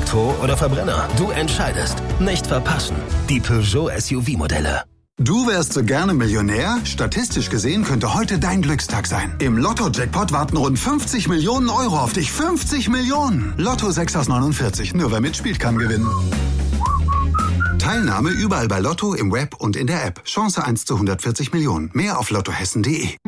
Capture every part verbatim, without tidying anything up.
Elektro oder Verbrenner? Du entscheidest. Nicht verpassen. Die Peugeot S U V-Modelle. Du wärst so gerne Millionär? Statistisch gesehen könnte heute dein Glückstag sein. Im Lotto-Jackpot warten rund fünfzig Millionen Euro auf dich. fünfzig Millionen! Lotto sechs aus neunundvierzig. Nur wer mitspielt, kann gewinnen. Teilnahme überall bei Lotto, im Web und in der App. Chance eins zu hundertvierzig Millionen. Mehr auf lottohessen punkt de.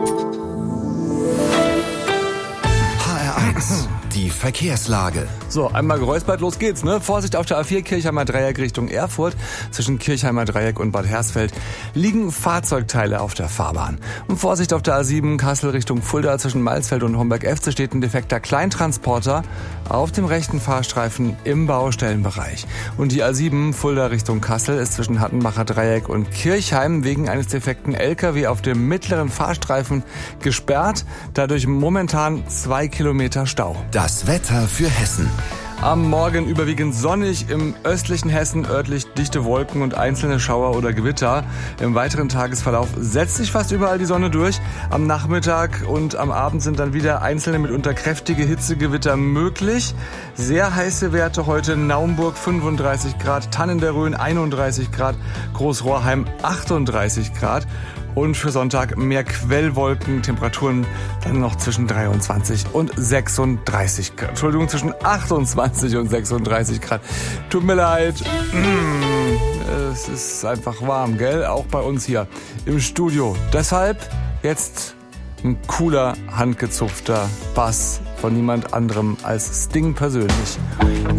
H R eins. Die Verkehrslage. So, einmal geräuspert, los geht's, ne? Vorsicht auf der A vier Kirchheimer Dreieck Richtung Erfurt. Zwischen Kirchheimer Dreieck und Bad Hersfeld liegen Fahrzeugteile auf der Fahrbahn. Und Vorsicht auf der A sieben Kassel Richtung Fulda. Zwischen Malsfeld und Homberg-Efze steht ein defekter Kleintransporter auf dem rechten Fahrstreifen im Baustellenbereich. Und die A sieben Fulda Richtung Kassel ist zwischen Hattenbacher Dreieck und Kirchheim wegen eines defekten L K W auf dem mittleren Fahrstreifen gesperrt. Dadurch momentan zwei Kilometer Stau. Das Wetter für Hessen. Am Morgen überwiegend sonnig, im östlichen Hessen örtlich dichte Wolken und einzelne Schauer oder Gewitter. Im weiteren Tagesverlauf setzt sich fast überall die Sonne durch. Am Nachmittag und am Abend sind dann wieder einzelne mitunter kräftige Hitzegewitter möglich. Sehr heiße Werte heute: Naumburg fünfunddreißig Grad, Tannen der Rhön einunddreißig Grad, Großrohrheim achtunddreißig Grad. Und für Sonntag mehr Quellwolken, Temperaturen dann noch zwischen dreiundzwanzig und sechsunddreißig Grad. Entschuldigung, zwischen achtundzwanzig und sechsunddreißig Grad. Tut mir leid. Es ist einfach warm, gell? Auch bei uns hier im Studio. Deshalb jetzt ein cooler, handgezupfter Bass von niemand anderem als Sting persönlich.